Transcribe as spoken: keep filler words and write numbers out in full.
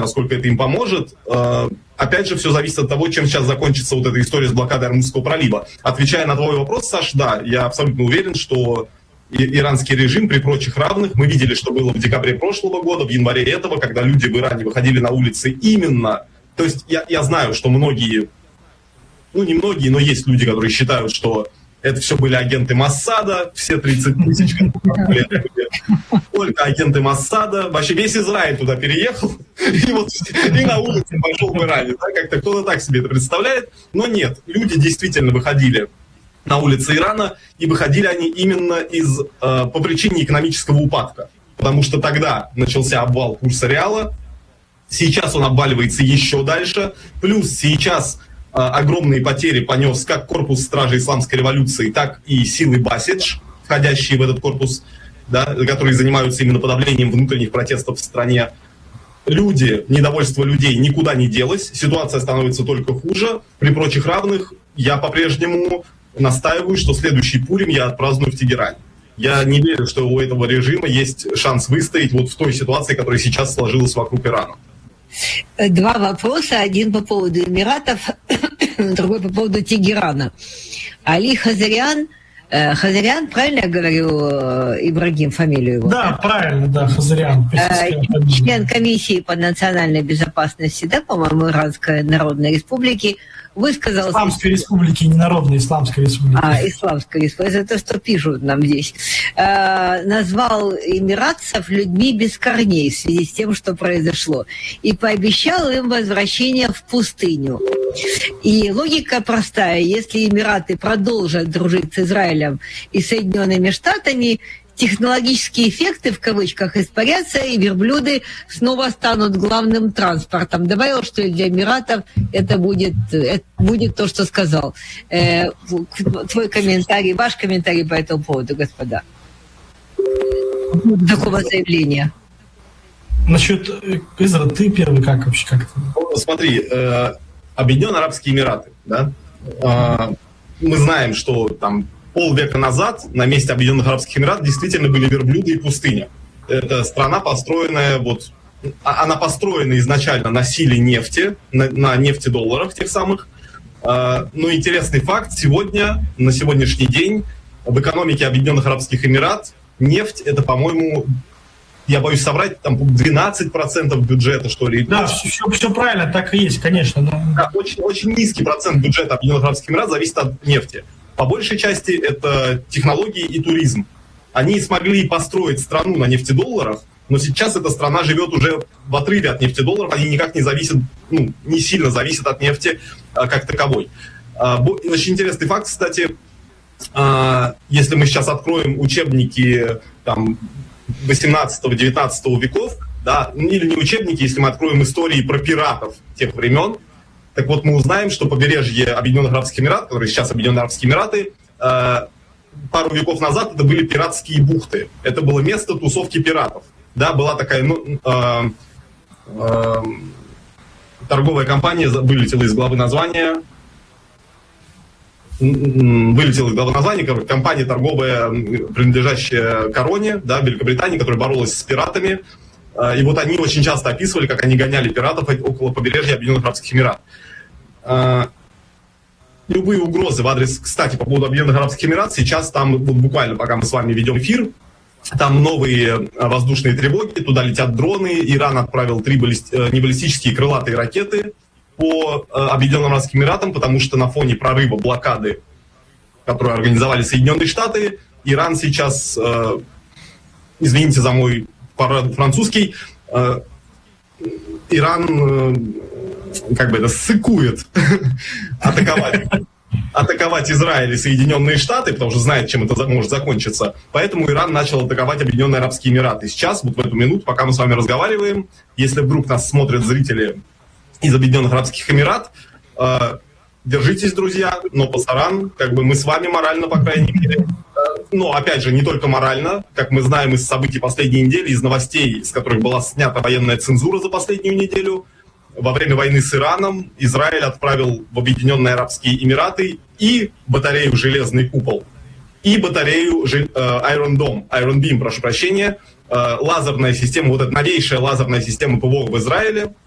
насколько это им поможет. Опять же, все зависит от того, чем сейчас закончится вот эта история с блокадой Ормузского пролива. Отвечая на твой вопрос, Саш, да, я абсолютно уверен, что иранский режим при прочих равных, мы видели, что было в декабре прошлого года, в январе этого, когда люди в Иране выходили на улицы именно... То есть я, я знаю, что многие, ну не многие, но есть люди, которые считают, что это все были агенты Моссада, все тридцать тысяч, только агенты Моссада. Вообще весь Израиль туда переехал, и, вот, и на улице пошел в Иране. Да? Как-то кто-то так себе это представляет. Но нет, люди действительно выходили на улицы Ирана, и выходили они именно из, э, по причине экономического упадка. Потому что тогда начался обвал курса реала, сейчас он обваливается еще дальше, плюс сейчас огромные потери понес как корпус стражей исламской революции, так и силы Басидж, входящие в этот корпус, да, которые занимаются именно подавлением внутренних протестов в стране. Люди, недовольство людей никуда не делось, ситуация становится только хуже. При прочих равных я по-прежнему настаиваю, что следующий Пурим я отпраздную в Тегеране. Я не верю, что у этого режима есть шанс выстоять вот в той ситуации, которая сейчас сложилась вокруг Ирана. Два вопроса. Один по поводу Эмиратов, другой по поводу Тегерана. Али Хазарян, Хазарян, правильно я говорю, Ибрагим, фамилию его? Да, правильно, да, Хазарян. Член комиссии по национальной безопасности, да, по-моему, Иранской Народной Республики, высказался... Исламской республики, не Народной Исламской республики. А, Исламской республики, это то, что пишут нам здесь. Э, назвал эмиратцев людьми без корней в связи с тем, что произошло. И пообещал им возвращение в пустыню. И логика простая. Если Эмираты продолжат дружить с Израилем и Соединенными Штатами, технологические эффекты, в кавычках, испарятся, и верблюды снова станут главным транспортом. Добавил, что для Эмиратов это будет, это будет то, что сказал. Э, твой комментарий, ваш комментарий по этому поводу, господа. Такого заявления. Насчет Израиля, ты первый, как вообще? Как это? Смотри, э, Объединенные Арабские Эмираты, да? Э, мы знаем, что там полвека назад на месте Объединенных Арабских Эмиратов действительно были верблюды и пустыня. Это страна, построенная, вот, она построена изначально на силе нефти, на, на нефтедолларах тех самых. Но интересный факт, сегодня, на сегодняшний день, в экономике Объединенных Арабских Эмиратов нефть, это, по-моему, я боюсь соврать, там двенадцать процентов бюджета, что ли. Да, все, все правильно, так и есть, конечно. Но... Да, очень, очень низкий процент бюджета Объединенных Арабских Эмиратов зависит от нефти. По большей части это технологии и туризм. Они смогли построить страну на нефтедолларах, но сейчас эта страна живет уже в отрыве от нефтедолларов, они никак не зависят, ну, не сильно зависят от нефти а, как таковой. А, очень интересный факт, кстати, а, если мы сейчас откроем учебники там, восемнадцатого-девятнадцатого веков, да, или не учебники, если мы откроем истории про пиратов тех времен, так вот, мы узнаем, что побережье Объединенных Арабских Эмиратов, которые сейчас Объединенные Арабские Эмираты, э, пару веков назад это были пиратские бухты. Это было место тусовки пиратов. Да, была такая ну, э, э, торговая компания, вылетела из главы названия, вылетела из главы названия, компания торговая, принадлежащая короне, да, Великобритании, которая боролась с пиратами. И вот они очень часто описывали, как они гоняли пиратов около побережья Объединенных Арабских Эмиратов. Любые угрозы в адрес, кстати, по поводу Объединенных Арабских Эмиратов, сейчас там, вот буквально пока мы с вами ведем эфир, там новые воздушные тревоги, туда летят дроны, Иран отправил три баллист... не баллистические крылатые ракеты по Объединенным Арабским Эмиратам, потому что на фоне прорыва блокады, которую организовали Соединенные Штаты, Иран сейчас, извините за мой французский, Иран как бы это ссыкует атаковать, атаковать Израиль и Соединенные Штаты, потому что знает, чем это может закончиться. Поэтому Иран начал атаковать Объединенные Арабские Эмираты. Сейчас, вот в эту минуту, пока мы с вами разговариваем, если вдруг нас смотрят зрители из Объединенных Арабских Эмиратов, э, держитесь, друзья, но пасаран, как бы мы с вами морально, по крайней мере. Но, опять же, не только морально, как мы знаем из событий последней недели, из новостей, с которых была снята военная цензура за последнюю неделю, во время войны с Ираном Израиль отправил в Объединенные Арабские Эмираты и батарею «Железный купол», и батарею Iron Dome, Iron Beam, прошу прощения, лазерная система, вот эта новейшая лазерная система ПВО в Израиле,